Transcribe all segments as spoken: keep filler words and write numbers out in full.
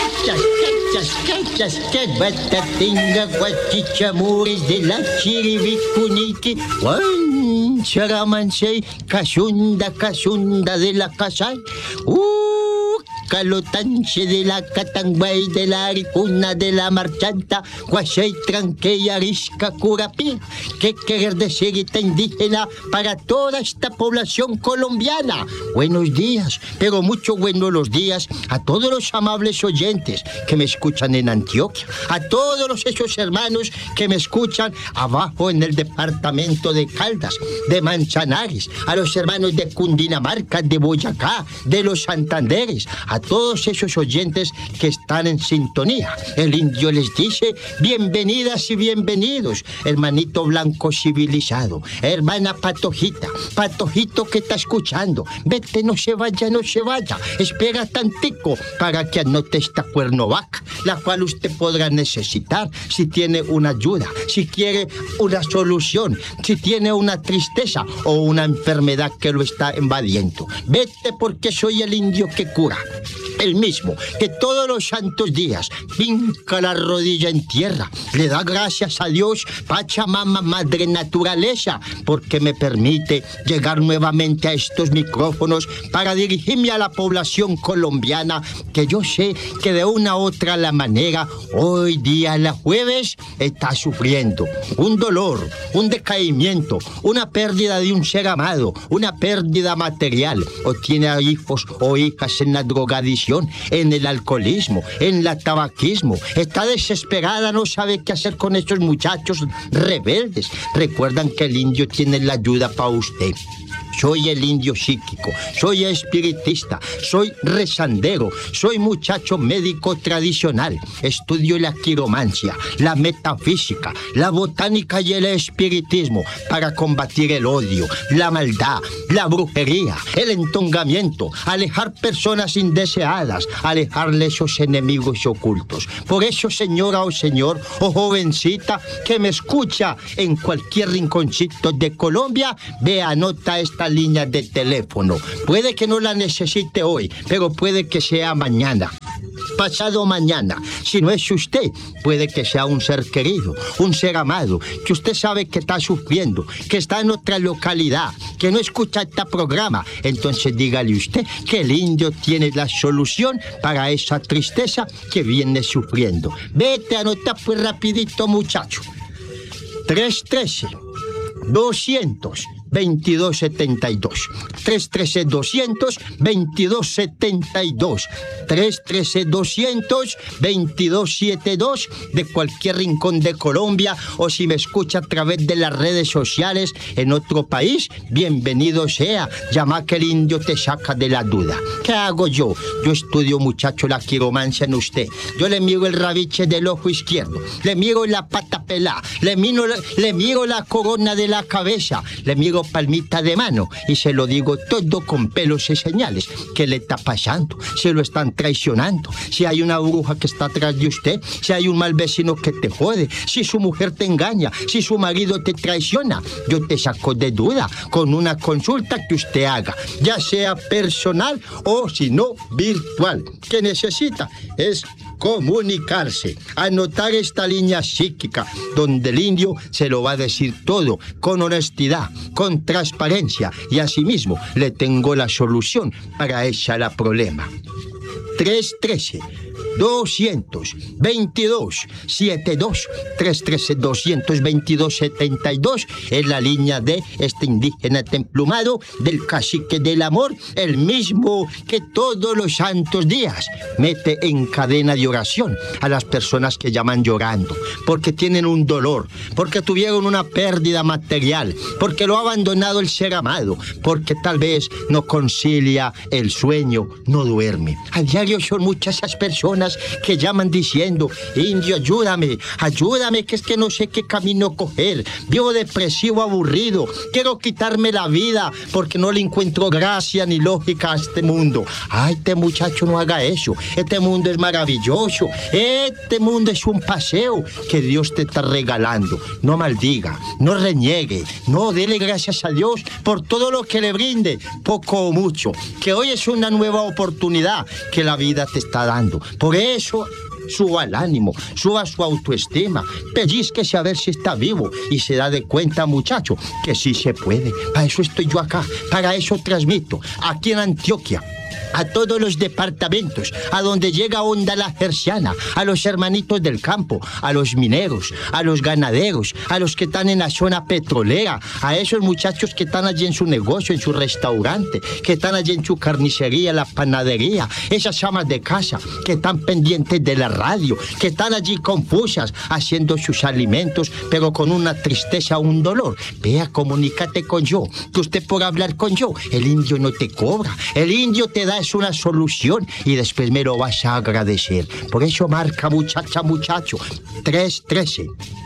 cachas, cachas, cachas, que batatinga, guachichamures de la chiribicunique, wan, charamansei, casunda, casunda de la casay, uh, calotanche de la catanguay, de la aricuna, de la marchanta, guasay, tranqueya, risca, curapí. ¿Qué querer decir esta indígena para toda esta población colombiana? Buenos días, pero mucho buenos los días a todos los amables oyentes que me escuchan en Antioquia, a todos los esos hermanos que me escuchan abajo en el departamento de Caldas, de Manzanares, a los hermanos de Cundinamarca, de Boyacá, de los Santanderes, a todos esos oyentes que están en sintonía. El indio les dice bienvenidas y bienvenidos, hermanito blanco civilizado, hermana Patojita, Patojito que está escuchando, vete, no se vaya, no se vaya, espera tantico para que anote esta cuernovaca, la cual usted podrá necesitar si tiene una ayuda, si quiere una solución, si tiene una tristeza o una enfermedad que lo está invadiendo. Vete, porque soy el indio que cura, el mismo que todos los santos días finca la rodilla en tierra, le da gracias a Dios, Pachamama, Madre Naturaleza, porque me permite llegar nuevamente a estos micrófonos para dirigirme a la población colombiana, que yo sé que de una u otra la manera hoy día, la jueves, está sufriendo un dolor, un decaimiento, una pérdida de un ser amado, una pérdida material, o tiene hijos o hijas en la drogadicción, en el alcoholismo, en el tabaquismo, está desesperada, no sabe qué hacer con estos muchachos rebeldes. Recuerdan que el indio tiene la ayuda para usted. Soy el indio psíquico, soy espiritista, soy rezandero, soy muchacho médico tradicional. Estudio la quiromancia, la metafísica, la botánica y el espiritismo para combatir el odio, la maldad, la brujería, el entongamiento, alejar personas indeseadas, alejarle esos enemigos ocultos. Por eso, señora o señor o jovencita que me escucha en cualquier rinconcito de Colombia, ve, anota esta línea de teléfono. Puede que no la necesite hoy, pero puede que sea mañana, pasado mañana. Si no es usted, puede que sea un ser querido, un ser amado, que usted sabe que está sufriendo, que está en otra localidad, que no escucha este programa. Entonces dígale usted que el indio tiene la solución para esa tristeza que viene sufriendo. Vete, anota pues rapidito, muchacho. tres uno tres, doscientos, veintidós setenta y dos. tres uno tres, doscientos, veintidós setenta y dos. tres uno tres, doscientos, veintidós setenta y dos, de cualquier rincón de Colombia, o si me escucha a través de las redes sociales en otro país, bienvenido sea. Llama que el indio te saca de la duda. ¿Qué hago yo? Yo estudio, muchacho, la quiromancia en usted. Yo le miro el rabiche del ojo izquierdo, le miro la pata pelada, le miro, le miro la corona de la cabeza, le miro palmita de mano y se lo digo todo con pelos y señales. ¿Qué le está pasando? Se lo están traicionando. Si hay una bruja que está atrás de usted, si hay un mal vecino que te jode, si su mujer te engaña, si su marido te traiciona, yo te saco de duda con una consulta que usted haga, ya sea personal o si no virtual. ¿Qué necesita? Es comunicarse, anotar esta línea psíquica donde el indio se lo va a decir todo con honestidad, con transparencia, y asimismo le tengo la solución para ese la problema. tres uno tres, doscientos, veintidós setenta y dos. tres uno tres, doscientos, veintidós setenta y dos es la línea de este indígena templumado, del cacique del amor, el mismo que todos los santos días mete en cadena de oración a las personas que llaman llorando, porque tienen un dolor, porque tuvieron una pérdida material, porque lo ha abandonado el ser amado, porque tal vez no concilia el sueño, no duerme. A diario son muchas esas personas que llaman diciendo: indio, ayúdame, ayúdame, que es que no sé qué camino coger, vivo depresivo, aburrido, quiero quitarme la vida porque no le encuentro gracia ni lógica a este mundo. Ay, este muchacho, no haga eso, este mundo es maravilloso, este mundo es un paseo que Dios te está regalando. No maldiga, no reniegue, no, dele gracias a Dios por todo lo que le brinde, poco o mucho, que hoy es una nueva oportunidad que la vida te está dando. Por Por eso, suba el ánimo, suba su autoestima, pellizquese a ver si está vivo y se da de cuenta, muchacho, que sí se puede. Para eso estoy yo acá, para eso transmito, aquí en Antioquia, a todos los departamentos, a donde llega Onda La Herciana, a los hermanitos del campo, a los mineros, a los ganaderos, a los que están en la zona petrolera, a esos muchachos que están allí en su negocio, en su restaurante, que están allí en su carnicería, la panadería, esas amas de casa que están pendientes de la radio, que están allí confusas haciendo sus alimentos, pero con una tristeza, un dolor. Vea, comunícate con yo, que usted por hablar con yo, el indio no te cobra, el indio te da es una solución y después me lo vas a agradecer. Por eso marca, muchacha, muchacho, tres uno tres,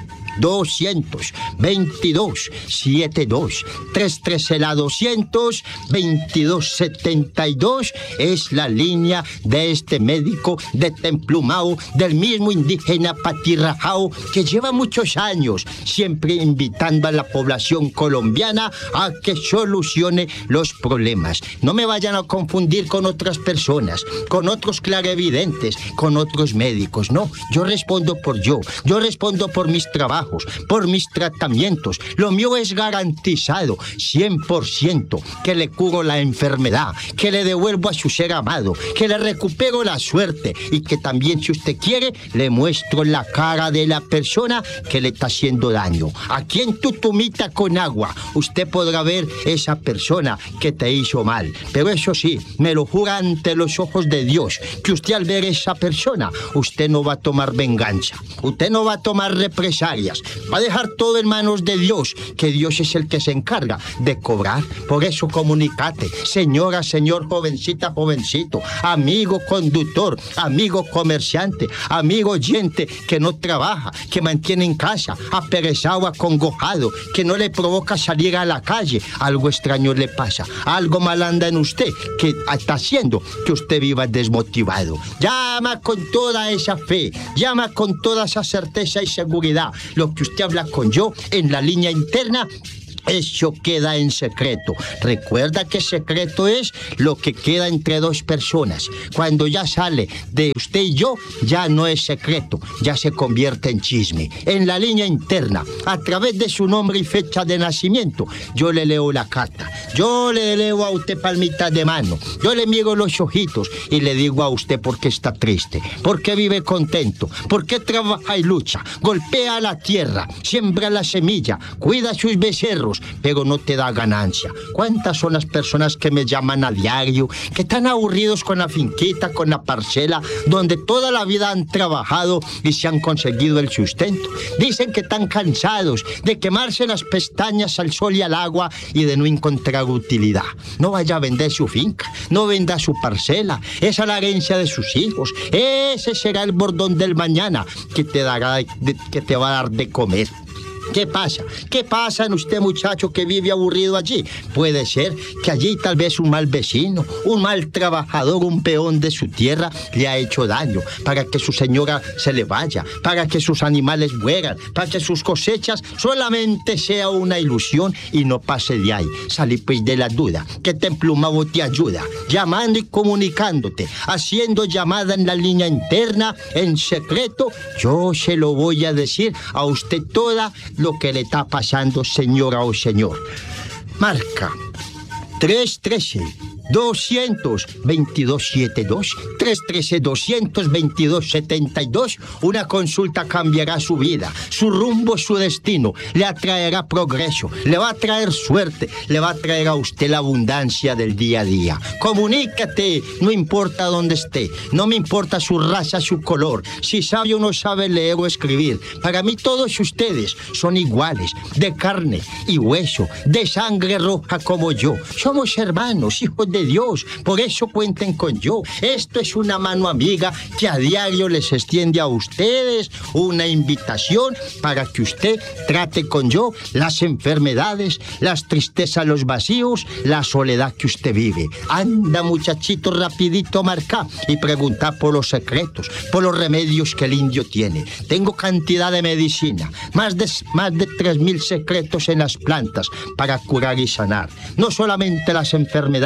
doscientos veintidós setenta y dos. tres trece la doscientos veintidós setenta y dos es la línea de este médico de Templumao, del mismo indígena patirrajao, que lleva muchos años siempre invitando a la población colombiana a que solucione los problemas. No me vayan a confundir con otras personas, con otros clarividentes, con otros médicos. No, yo respondo por yo, yo respondo por mis trabajos, por mis tratamientos. Lo mío es garantizado cien por ciento, que le curo la enfermedad, que le devuelvo a su ser amado, que le recupero la suerte y que también, si usted quiere, le muestro la cara de la persona que le está haciendo daño. Aquí en Tutumita con agua usted podrá ver esa persona que te hizo mal, pero eso sí, me lo jura ante los ojos de Dios, que usted al ver esa persona, usted no va a tomar venganza, usted no va a tomar represalias, va a dejar todo en manos de Dios, que Dios es el que se encarga de cobrar. Por eso comunícate, señora, señor, jovencita, jovencito, amigo conductor, amigo comerciante, amigo oyente que no trabaja, que mantiene en casa, aperezado, acongojado, que no le provoca salir a la calle. Algo extraño le pasa, algo mal anda en usted, que está haciendo que usted viva desmotivado. Llama con toda esa fe, llama con toda esa certeza y seguridad. Lo que usted habla con yo en la línea interna, eso queda en secreto. Recuerda que secreto es lo que queda entre dos personas. Cuando ya sale de usted y yo, ya no es secreto, ya se convierte en chisme. En la línea interna, a través de su nombre y fecha de nacimiento, yo le leo la carta, yo le leo a usted palmita de mano, yo le miro los ojitos y le digo a usted por qué está triste, por qué vive contento, por qué trabaja y lucha, golpea la tierra, siembra la semilla, cuida sus becerros, pero no te da ganancia. ¿Cuántas son las personas que me llaman a diario, que están aburridos con la finquita, con la parcela, donde toda la vida han trabajado y se han conseguido el sustento? Dicen que están cansados de quemarse las pestañas al sol y al agua y de no encontrar utilidad. No vaya a vender su finca, no venda su parcela, esa es la herencia de sus hijos, ese será el bordón del mañana que te dará, de, que te va a dar de comer. ¿Qué pasa? ¿Qué pasa en usted, muchacho, que vive aburrido allí? Puede ser que allí tal vez un mal vecino, un mal trabajador, un peón de su tierra le ha hecho daño para que su señora se le vaya, para que sus animales mueran, para que sus cosechas solamente sea una ilusión y no pase de ahí. Salí pues de la duda, que Templumao te ayuda, llamando y comunicándote, haciendo llamada en la línea interna, en secreto. Yo se lo voy a decir a usted toda lo que le está pasando, señora o señor. Marca tres trece doscientos veintidós setenta y dos, tres trece doscientos veintidós setenta y dos. Una consulta cambiará su vida, su rumbo, su destino. Le atraerá progreso, le va a traer suerte, le va a traer a usted la abundancia del día a día. Comunícate, no importa dónde esté, no me importa su raza, su color, si sabe o no sabe leer o escribir. Para mí todos ustedes son iguales, de carne y hueso, de sangre roja como yo. Somos hermanos, hijos de Dios, por eso cuenten con yo. Esto es una mano amiga que a diario les extiende a ustedes una invitación para que usted trate con yo las enfermedades, las tristezas, los vacíos, la soledad que usted vive. Anda, muchachito, rapidito marca y pregunta por los secretos, por los remedios que el indio tiene. Tengo cantidad de medicina, más de, más de tres mil secretos en las plantas para curar y sanar. No solamente las enfermedades,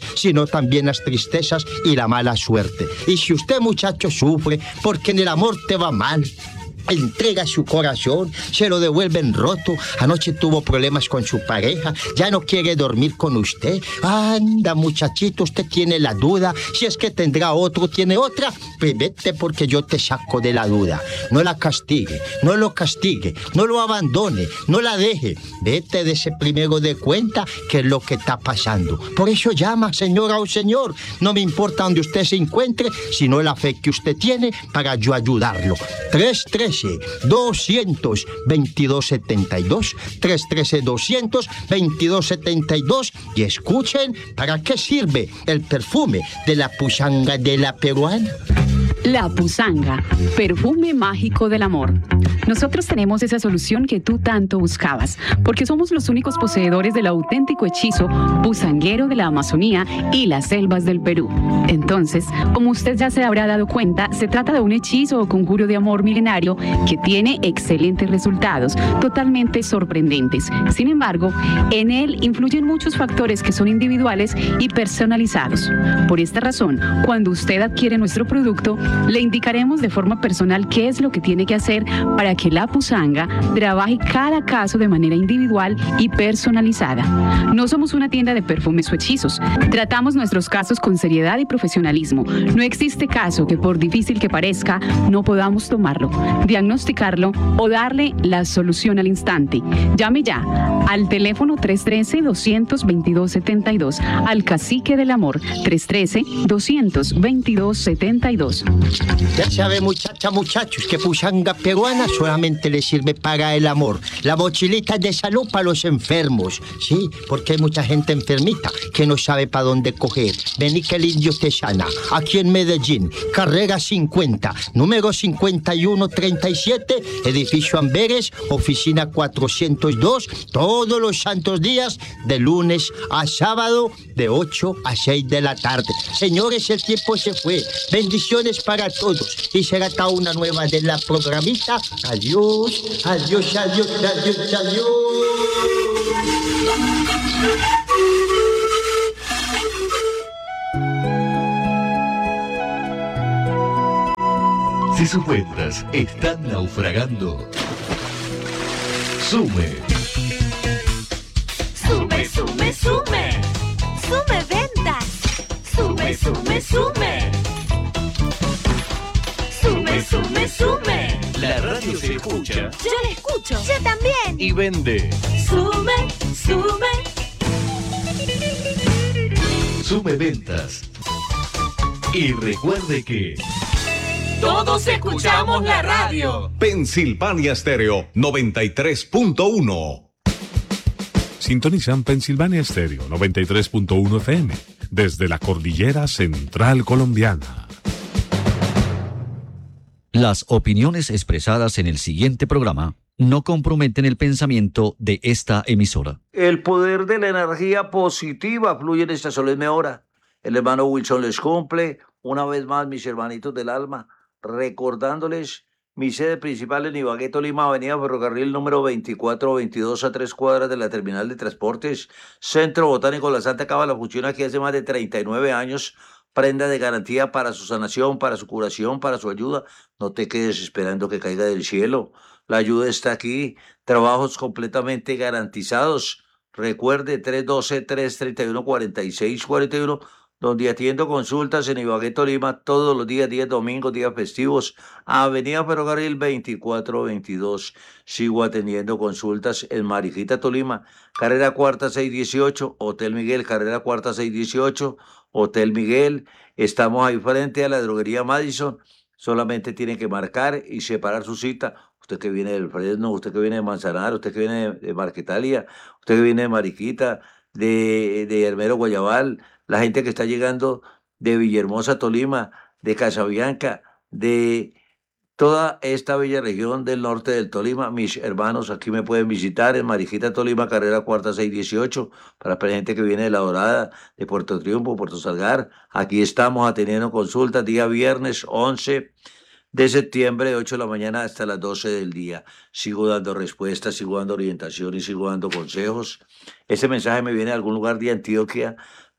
sino también las tristezas y la mala suerte. Y si usted, muchacho, sufre porque en el amor te va mal, entrega su corazón, se lo devuelven roto, anoche tuvo problemas con su pareja, ya no quiere dormir con usted, anda, muchachito, usted tiene la duda, si es que tendrá otro, tiene otra, pues vete porque yo te saco de la duda. No la castigue, no lo castigue, no lo abandone, no la deje, vete de ese primero de cuenta que es lo que está pasando. Por eso llama, señora o señor, no me importa donde usted se encuentre, sino la fe que usted tiene para yo ayudarlo. tres tres doscientos veintidós setenta y dos, tres uno tres doscientos veintidós setenta y dos, y escuchen para qué sirve el perfume de la pusanga de la peruana. La Pusanga, perfume mágico del amor. Nosotros tenemos esa solución que tú tanto buscabas, porque somos los únicos poseedores del auténtico hechizo pusanguero de la Amazonía y las selvas del Perú. Entonces, como usted ya se habrá dado cuenta, se trata de un hechizo o conjuro de amor milenario que tiene excelentes resultados, totalmente sorprendentes. Sin embargo, en él influyen muchos factores que son individuales y personalizados. Por esta razón, cuando usted adquiere nuestro producto, le indicaremos de forma personal qué es lo que tiene que hacer para que la Pusanga trabaje cada caso de manera individual y personalizada. No somos una tienda de perfumes o hechizos. Tratamos nuestros casos con seriedad y profesionalismo. No existe caso que, por difícil que parezca, no podamos tomarlo, diagnosticarlo o darle la solución al instante. Llame ya al teléfono tres uno tres, dos dos dos, siete dos, al Cacique del Amor, tres uno tres, dos dos dos, siete dos. Ya sabe, muchacha, muchachos, que pusanga peruana solamente le sirve para el amor. La mochilita de salud para los enfermos, sí, porque hay mucha gente enfermita que no sabe para dónde coger. Vení que el indio te sana. Aquí en Medellín, carrera cincuenta, número cincuenta y uno treinta y siete, edificio Amberes, oficina cuatrocientos dos, todos los santos días, de lunes a sábado, de ocho a seis de la tarde. Señores, el tiempo se fue. Bendiciones para todos. Y será hasta una nueva de la programita. Adiós, adiós, adiós, adiós, adiós. Si sus ventas están naufragando, sume. Sume, sume, sume. Sume ventas. Sume, sume, sume. Sume, sume, sume. La radio se escucha. Yo la escucho. Yo también. Y vende. Sume, sume. Sume ventas. Y recuerde que todos escuchamos la radio. Pensilvania Stereo noventa y tres punto uno. Sintonizan Pensilvania Stereo noventa y tres punto uno F M desde la cordillera central colombiana. Las opiniones expresadas en el siguiente programa no comprometen el pensamiento de esta emisora. El poder de la energía positiva fluye en esta solemne hora. El hermano Wilson les cumple una vez más, mis hermanitos del alma, recordándoles mi sede principal en Ibagué, Tolima, avenida Ferrocarril número veinticuatro veintidós, a tres cuadras de la terminal de transportes, Centro Botánico La Santa Cábala. Funciona aquí hace más de treinta y nueve años. Prenda de garantía para su sanación, para su curación, para su ayuda. No te quedes esperando que caiga del cielo. La ayuda está aquí. Trabajos completamente garantizados. Recuerde, tres uno dos, tres tres uno, cuatro seis cuatro uno, donde atiendo consultas en Ibagué, Tolima, todos los días, días domingos, días festivos. Avenida Ferrocarril veinticuatro veintidós. Sigo atendiendo consultas en Mariquita, Tolima. Carrera cuarta seiscientos dieciocho, Hotel Miguel, carrera cuarta seiscientos dieciocho, Hotel Miguel. Estamos ahí frente a la droguería Madison. Solamente tienen que marcar y separar su cita. Usted que viene del Fresno, usted que viene de Manzanar, usted que viene de Marquetalia, usted que viene de Mariquita, de, de Hermero Guayabal, la gente que está llegando de Villahermosa, Tolima, de Casabianca, de toda esta bella región del norte del Tolima. Mis hermanos aquí me pueden visitar en Mariquita, Tolima, carrera cuarta seiscientos dieciocho, para la gente que viene de La Dorada, de Puerto Triunfo, Puerto Salgar. Aquí estamos atendiendo consultas día viernes once de septiembre, de ocho de la mañana hasta las doce del día. Sigo dando respuestas, sigo dando orientación y sigo dando consejos. Este mensaje me viene de algún lugar de Antioquia,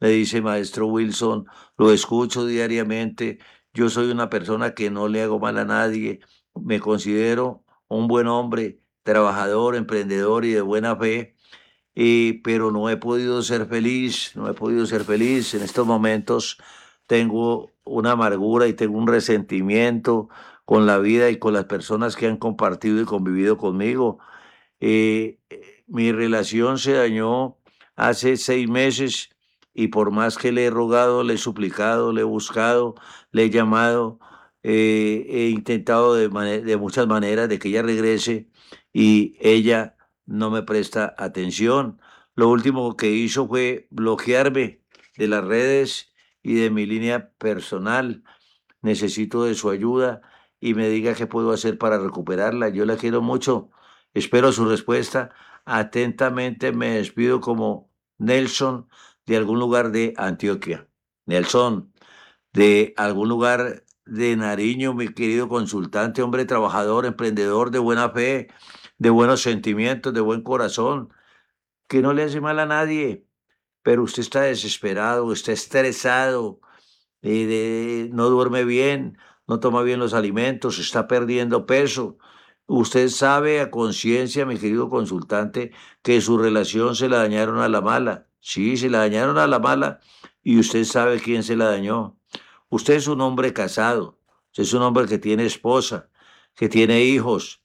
Me dice, maestro Wilson, lo escucho diariamente. Yo soy una persona que no le hago mal a nadie. Me considero un buen hombre, trabajador, emprendedor y de buena fe. Y, pero no he podido ser feliz, no he podido ser feliz. En estos momentos tengo una amargura y tengo un resentimiento con la vida y con las personas que han compartido y convivido conmigo. Eh, eh, mi relación se dañó hace seis meses y por más que le he rogado, le he suplicado, le he buscado, le he llamado, eh, he intentado de, mane- de muchas maneras de que ella regrese y ella no me presta atención. Lo último que hizo fue bloquearme de las redes y de mi línea personal. Necesito de su ayuda y me diga qué puedo hacer para recuperarla. Yo la quiero mucho. Espero su respuesta. Atentamente me despido como Nelson de algún lugar de Antioquia. Nelson, de algún lugar de Nariño, mi querido consultante, hombre trabajador, emprendedor de buena fe, de buenos sentimientos, de buen corazón, que no le hace mal a nadie, pero usted está desesperado, está estresado, eh, de- no duerme bien, no toma bien los alimentos, está perdiendo peso. Usted sabe a conciencia, mi querido consultante, que su relación se la dañaron a la mala. Sí, se la dañaron a la mala y usted sabe quién se la dañó. Usted es un hombre casado, usted es un hombre que tiene esposa, que tiene hijos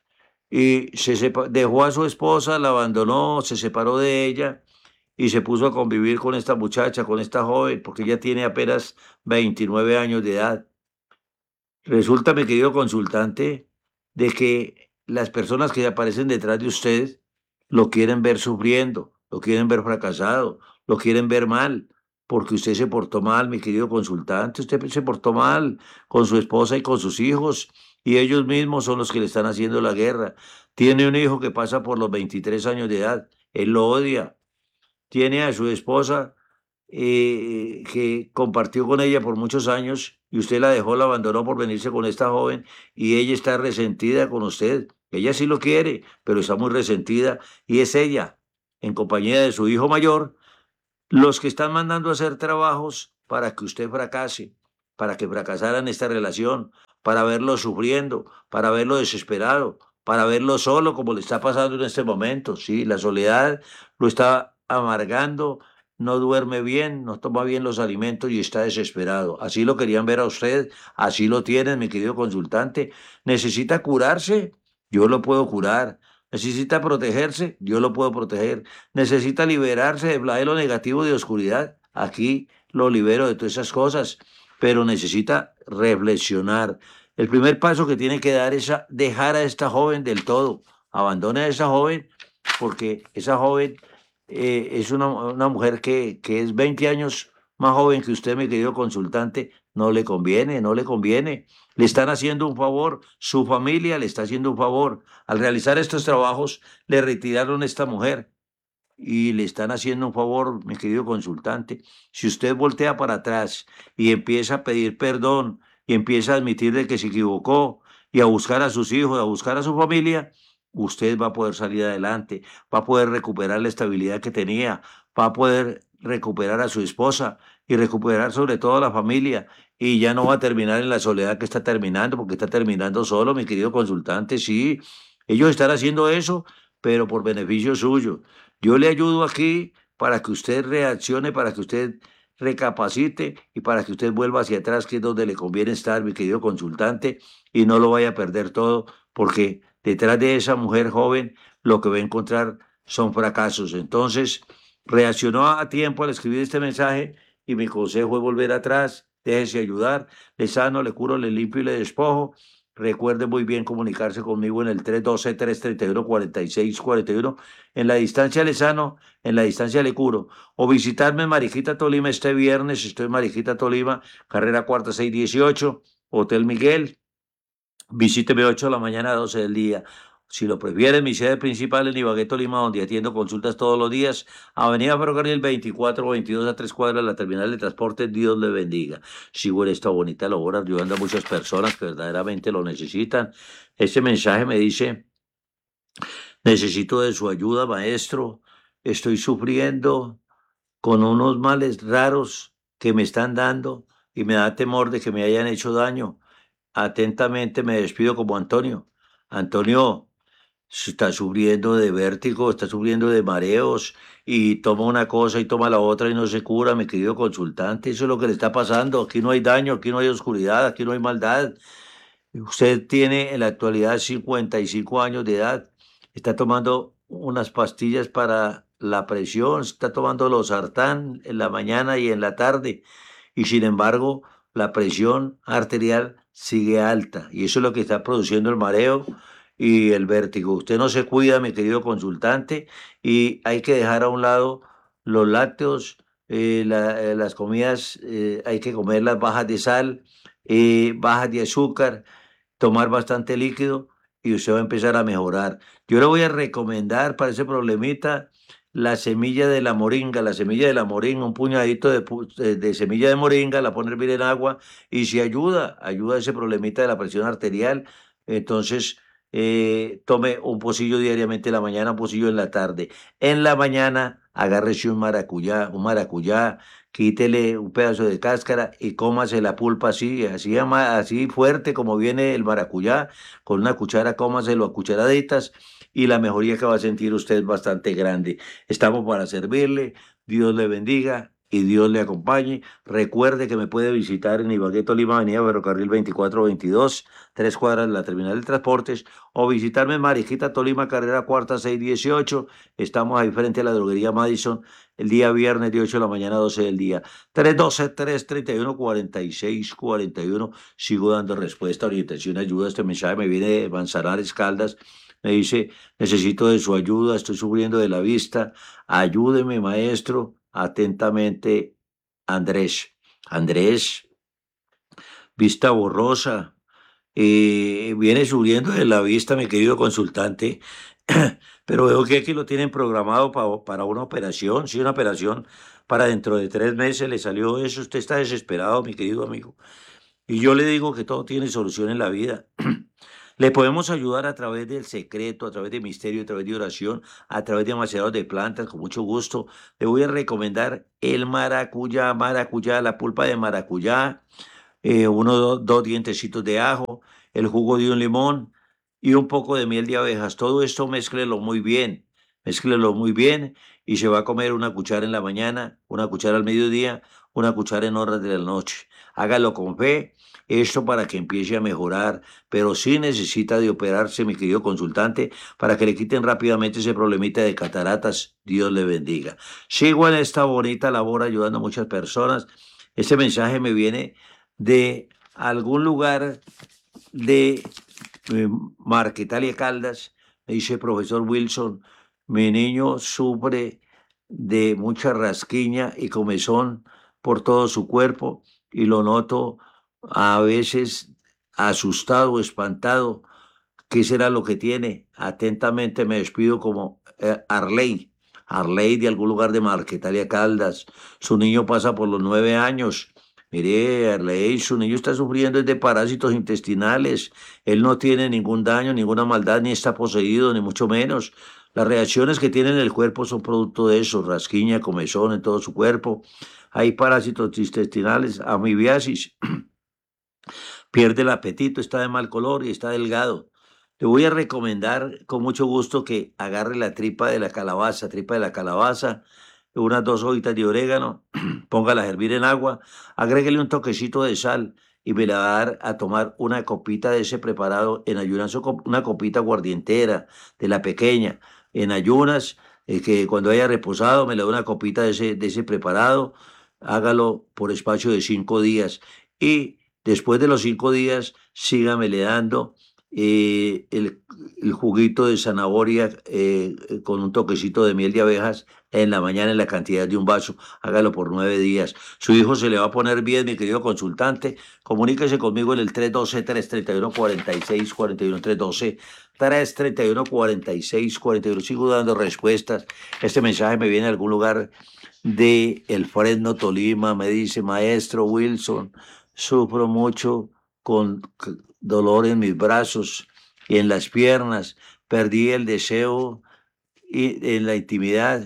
y se sepa- dejó a su esposa, la abandonó, se separó de ella y se puso a convivir con esta muchacha, con esta joven, porque ella tiene apenas veintinueve años de edad. Resulta, mi querido consultante, de que las personas que aparecen detrás de usted lo quieren ver sufriendo, lo quieren ver fracasado, lo quieren ver mal, porque usted se portó mal, mi querido consultante, usted se portó mal con su esposa y con sus hijos, y ellos mismos son los que le están haciendo la guerra. Tiene un hijo que pasa por los veintitrés años de edad, él lo odia. Tiene a su esposa eh, que compartió con ella por muchos años y usted la dejó, la abandonó por venirse con esta joven y ella está resentida con usted. Ella sí lo quiere, pero está muy resentida y es ella, en compañía de su hijo mayor, los que están mandando a hacer trabajos para que usted fracase, para que fracasara en esta relación, para verlo sufriendo, para verlo desesperado, para verlo solo como le está pasando en este momento. Sí, la soledad lo está amargando, no duerme bien, no toma bien los alimentos y está desesperado. Así lo querían ver a usted, así lo tienen, mi querido consultante. ¿Necesita curarse? Yo lo puedo curar. ¿Necesita protegerse? Yo lo puedo proteger. ¿Necesita liberarse del flagelo negativo de oscuridad? Aquí lo libero de todas esas cosas, pero necesita reflexionar. El primer paso que tiene que dar es a dejar a esta joven del todo. Abandone a esa joven porque esa joven eh, es una, una mujer que, que es veinte años más joven que usted, mi querido consultante. No le conviene, no le conviene. Le están haciendo un favor, su familia le está haciendo un favor. Al realizar estos trabajos, le retiraron a esta mujer y le están haciendo un favor, mi querido consultante. Si usted voltea para atrás y empieza a pedir perdón y empieza a admitir de que se equivocó y a buscar a sus hijos, a buscar a su familia, usted va a poder salir adelante, va a poder recuperar la estabilidad que tenía, va a poder recuperar a su esposa y recuperar sobre todo a la familia y ya no va a terminar en la soledad que está terminando, porque está terminando solo, mi querido consultante. Sí, ellos están haciendo eso, pero por beneficio suyo. Yo le ayudo aquí para que usted reaccione, para que usted recapacite y para que usted vuelva hacia atrás, que es donde le conviene estar, mi querido consultante, y no lo vaya a perder todo, porque detrás de esa mujer joven lo que va a encontrar son fracasos. Entonces, reaccionó a tiempo al escribir este mensaje y mi consejo es volver atrás, déjese ayudar, le sano, le curo, le limpio y le despojo. Recuerde muy bien comunicarse conmigo en el tres uno dos, tres tres uno, cuatro seis cuatro uno. En la distancia le sano, en la distancia le curo. O visitarme en Mariquita, Tolima este viernes. Estoy en Mariquita, Tolima, carrera cuarta seis dieciocho, Hotel Miguel. Visíteme ocho de la mañana a doce del día. Si lo prefiere, mi sede principal en Ibagué, Tolima, donde atiendo consultas todos los días. Avenida Ferrocarril veinticuatro veintidós a tres cuadras de la terminal de transporte. Dios le bendiga. Sigo en esta bonita labor ayudando a muchas personas que verdaderamente lo necesitan. Este mensaje me dice: necesito de su ayuda, maestro. Estoy sufriendo con unos males raros que me están dando y me da temor de que me hayan hecho daño. Atentamente me despido como Antonio. Antonio está sufriendo de vértigo, está sufriendo de mareos y toma una cosa y toma la otra y no se cura, mi querido consultante. Eso es lo que le está pasando. Aquí no hay daño, aquí no hay oscuridad, aquí no hay maldad. Usted tiene en la actualidad cincuenta y cinco años de edad, está tomando unas pastillas para la presión, está tomando losartán en la mañana y en la tarde, y sin embargo la presión arterial sigue alta, y eso es lo que está produciendo el mareo y el vértigo. Usted no se cuida, mi querido consultante, y hay que dejar a un lado los lácteos, eh, la- eh, las comidas, eh, hay que comerlas bajas de sal, eh, bajas de azúcar, tomar bastante líquido y usted va a empezar a mejorar. Yo le voy a recomendar para ese problemita la semilla de la moringa, la semilla de la moringa, un puñadito de, pu- de- de semilla de moringa, la pone a hervir en agua y si ayuda, ayuda a ese problemita de la presión arterial. Entonces, eh, tome un pocillo diariamente en la mañana, un pocillo en la tarde. En la mañana, agárrese un maracuyá, un maracuyá, quítele un pedazo de cáscara y cómase la pulpa así, así, ama- así fuerte como viene el maracuyá, con una cuchara, cómaselo a cucharaditas y la mejoría que va a sentir usted es bastante grande. Estamos para servirle, Dios le bendiga y Dios le acompañe. Recuerde que me puede visitar en Ibagué, Tolima, Avenida Ferrocarril veinticuatro veintidós, tres cuadras de la Terminal de Transportes, o visitarme en Mariquita, Tolima, carrera cuarta, seiscientos dieciocho. Estamos ahí frente a la droguería Madison el día viernes de ocho de la mañana a doce del día. Tres uno dos, tres tres uno, cuatro seis cuatro uno. Sigo dando respuesta, orientación, ayuda. Este mensaje me viene de Manzanares, Caldas. Me dice, necesito de su ayuda, estoy sufriendo de la vista. Ayúdeme, maestro. Atentamente, Andrés. Andrés, vista borrosa. Eh, viene subiendo de la vista, mi querido consultante, pero veo que aquí lo tienen programado pa- para una operación, sí, una operación para dentro de tres meses le salió eso. Usted está desesperado, mi querido amigo. Y yo le digo que todo tiene solución en la vida. Le podemos ayudar a través del secreto, a través de misterio, a través de oración, a través de demasiados de plantas, con mucho gusto. Le voy a recomendar el maracuyá, maracuyá, la pulpa de maracuyá, eh, uno, do- dos dientecitos de ajo, el jugo de un limón y un poco de miel de abejas. Todo esto mézclelo muy bien, mézclelo muy bien y se va a comer una cuchara en la mañana, una cuchara al mediodía, una cuchara en horas de la noche. Hágalo con fe, esto para que empiece a mejorar, pero sí necesita de operarse, mi querido consultante, para que le quiten rápidamente ese problemita de cataratas. Dios le bendiga. Sigo en esta bonita labor ayudando a muchas personas. Este mensaje me viene de algún lugar de eh, Marquetalia, Caldas. Me dice, profesor Wilson, mi niño sufre de mucha rasquiña y comezón por todo su cuerpo y lo noto a veces asustado, espantado. ¿Qué será lo que tiene? Atentamente me despido como eh, Arley. Arley de algún lugar de Marquetalia, Caldas. Su niño pasa por los nueve años. Mire, Arley, su niño está sufriendo de parásitos intestinales. Él no tiene ningún daño, ninguna maldad, ni está poseído, ni mucho menos. Las reacciones que tiene en el cuerpo son producto de eso, rasquiña, comezón en todo su cuerpo. Hay parásitos intestinales, amibiasis, pierde el apetito, está de mal color y está delgado. Le voy a recomendar con mucho gusto que agarre la tripa de la calabaza, tripa de la calabaza, unas dos hojitas de orégano, póngala a hervir en agua, agréguele un toquecito de sal y me la va a dar a tomar una copita de ese preparado en ayunas, o co- una copita guardientera de la pequeña, en ayunas, eh, que cuando haya reposado me le da una copita de ese, de ese preparado, hágalo por espacio de cinco días y después de los cinco días sígamele dando eh, el, el juguito de zanahoria eh, eh, con un toquecito de miel de abejas en la mañana en la cantidad de un vaso. Hágalo por nueve días. Su hijo se le va a poner bien, mi querido consultante. Comuníquese conmigo en el tres uno dos, tres tres uno, cuatro seis cuatro uno, tres uno dos, tres tres uno, cuatro seis cuatro uno. Sigo dando respuestas. Este mensaje me viene de algún lugar de El Fresno, Tolima. Me dice, maestro Wilson, sufro mucho con c- dolor en mis brazos y en las piernas. Perdí el deseo y en la intimidad.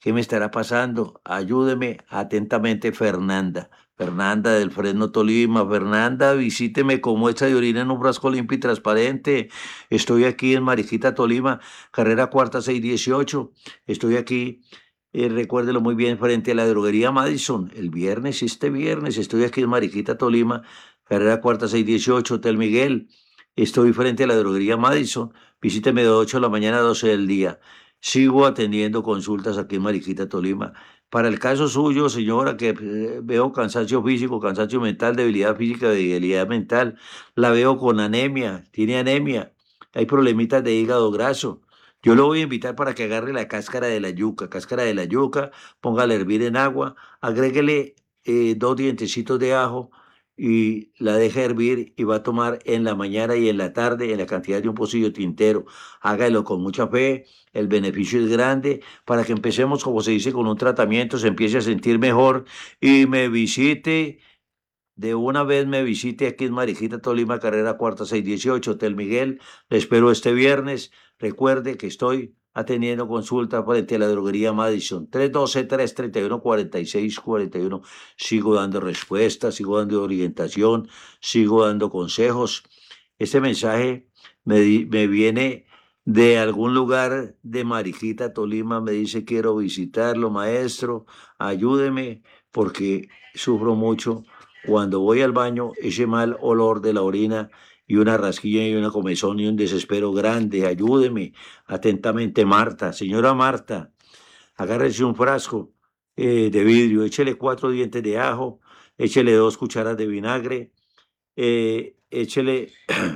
¿Qué me estará pasando? Ayúdeme atentamente, Fernanda. Fernanda del Fresno, Tolima. Fernanda, visíteme con muestra de orina en un frasco limpio y transparente. Estoy aquí en Mariquita, Tolima, carrera cuarta seiscientos dieciocho. Estoy aquí, eh, recuérdelo muy bien, frente a la droguería Madison. El viernes, este viernes, estoy aquí en Mariquita, Tolima, carrera cuarta seiscientos dieciocho, Hotel Miguel. Estoy frente a la droguería Madison. Visíteme de ocho de la mañana a doce del día. Sigo atendiendo consultas aquí en Mariquita, Tolima. Para el caso suyo, señora, que eh, veo cansancio físico, cansancio mental, debilidad física, debilidad mental, la veo con anemia, tiene anemia, hay problemitas de hígado graso. Yo lo voy a invitar para que agarre la cáscara de la yuca, cáscara de la yuca, póngala a hervir en agua, agréguele eh, dos dientecitos de ajo y la deja hervir y va a tomar en la mañana y en la tarde en la cantidad de un pocillo tintero. Hágalo con mucha fe, el beneficio es grande para que empecemos, como se dice, con un tratamiento, se empiece a sentir mejor y me visite, de una vez me visite aquí en Mariquita, Tolima, carrera cuarta seiscientos dieciocho, Hotel Miguel. Le espero este viernes. Recuerde que estoy atendiendo consulta frente a la droguería Madison. tres uno dos, tres tres uno, cuatro seis cuatro uno. Sigo dando respuestas, sigo dando orientación, sigo dando consejos. Este mensaje me, di- me viene de algún lugar de Mariquita, Tolima. Me dice, quiero visitarlo, maestro, ayúdeme porque sufro mucho. Cuando voy al baño, ese mal olor de la orina y una rasquilla y una comezón y un desespero grande. Ayúdeme. Atentamente, Marta. Señora Marta, agárrese un frasco eh, de vidrio, échele cuatro dientes de ajo, échele dos cucharas de vinagre, eh, échele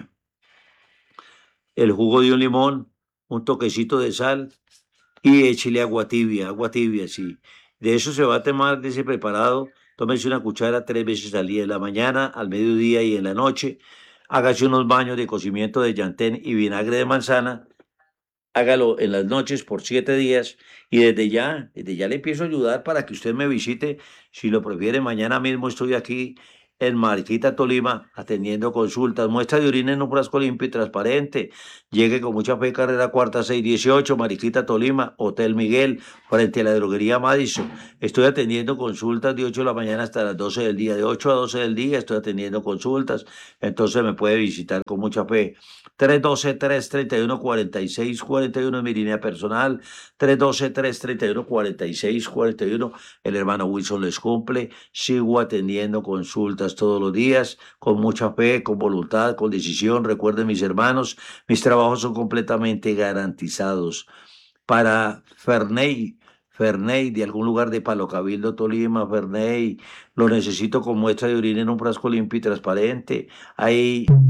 el jugo de un limón, un toquecito de sal y échele agua tibia, agua tibia, sí. De eso se va a tomar de ese preparado. Tómese una cuchara tres veces al día, en la mañana, al mediodía y en la noche. Hágase unos baños de cocimiento de llantén y vinagre de manzana. Hágalo en las noches por siete días y desde ya, desde ya le empiezo a ayudar para que usted me visite. Si lo prefiere, mañana mismo estoy aquí en Mariquita, Tolima, atendiendo consultas. Muestra de orina en un frasco limpio y transparente. Llegue con mucha fe, carrera cuarta seiscientos dieciocho, Mariquita, Tolima, Hotel Miguel, frente a la droguería Madison. Estoy atendiendo consultas de ocho de la mañana hasta las doce del día. De ocho a doce del día estoy atendiendo consultas. Entonces me puede visitar con mucha fe. tres uno dos, tres tres uno, cuatro seis cuatro uno es mi línea personal. tres uno dos, tres tres uno, cuatro seis cuatro uno. El hermano Wilson les cumple. Sigo atendiendo consultas todos los días, con mucha fe, con voluntad, con decisión. Recuerden, mis hermanos, mis trabajos son completamente garantizados. Para Ferney, Ferney, de algún lugar de Palo Cabildo, Tolima, Ferney, lo necesito con muestra de orina en un frasco limpio y transparente. Hay